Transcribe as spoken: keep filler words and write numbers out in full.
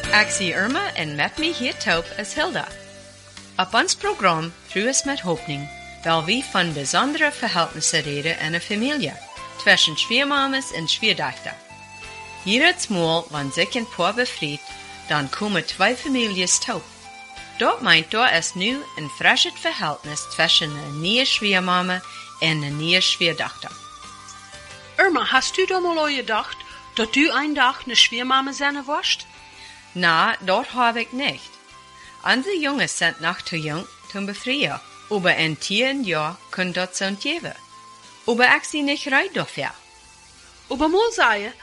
Ik zie Irma en met mij hier taub is Hilda. Op ons programma Frues met Hoffnung will wir von besonderen Verhältnissen reden in der Familie, zwischen Schwiegermamas und Schwiegertöchter. Jedes Mal, wenn sich ein Paar befreit, dann kommen zwei Familien taub. Dat meint, da ist nu ein frisches Verhältnis zwischen einer neuen Schwiegermama und einer neuen Schwiegertochter. Irma, hast du da mal gedacht, dass du ein Tag eine Schwiegermama sein wirst? Na, dat habe ich nicht. Unsere Jungs sind noch zu jung zum Befreien, aber in zehn Jahren können das so geben. Aber ich sie nicht rein dafür. Aber mal sagen,